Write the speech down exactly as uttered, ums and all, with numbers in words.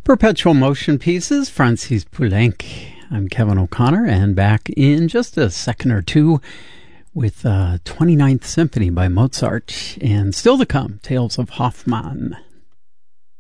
Perpetual Motion Pieces, Francis Poulenc. I'm Kevin O'Connor, and back in just a second or two with uh, twenty-ninth Symphony by Mozart, and still to come, Tales of Hoffmann.